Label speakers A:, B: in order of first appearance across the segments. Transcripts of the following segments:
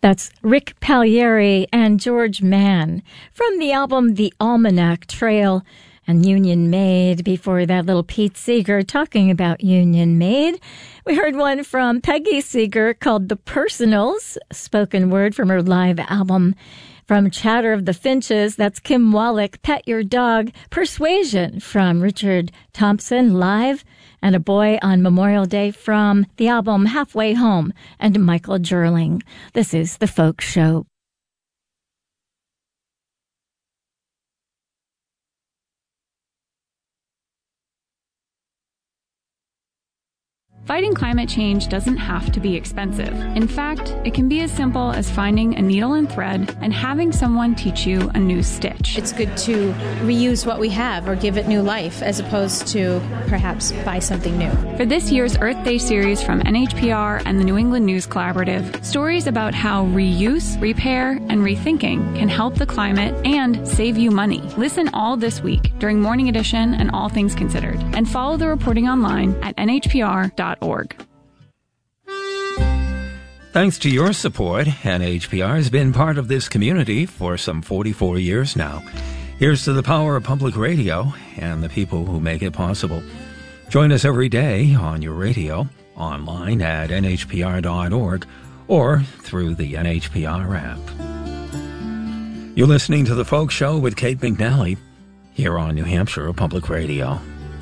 A: That's Rick Pagliari and George Mann from the album The Almanac Trail and Union Made. Before that, little Pete Seeger talking about Union Made. We heard one from Peggy Seeger called The Personals, spoken word from her live album. From Chatter of the Finches, that's Kim Wallach, Pet Your Dog. Persuasion from Richard Thompson, live. And A Boy on Memorial Day from the album Halfway Home and Michael Jerling. This is The Folk Show.
B: Fighting climate change doesn't have to be expensive. In fact, it can be as simple as finding a needle and thread and having someone teach you a new stitch.
C: It's good to reuse what we have or give it new life as opposed to perhaps buy something new.
B: For this year's Earth Day series from NHPR and the New England News Collaborative, stories about how reuse, repair, and rethinking can help the climate and save you money. Listen all this week during Morning Edition and All Things Considered, and follow the reporting online at nhpr.org.
D: Thanks to your support, NHPR has been part of this community for some 44 years now. Here's to the power of public radio and the people who make it possible. Join us every day on your radio, online at nhpr.org, or through the NHPR app. You're listening to The Folk Show with Kate McNally here on New Hampshire Public Radio.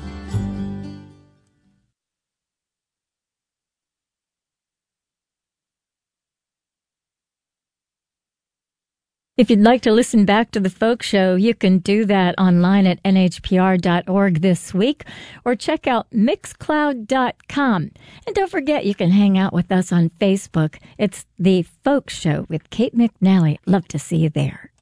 A: If you'd like to listen back to The Folk Show, you can do that online at nhpr.org this week or check out mixcloud.com. And don't forget, you can hang out with us on Facebook. It's The Folk Show with Kate McNally. Love to see you there.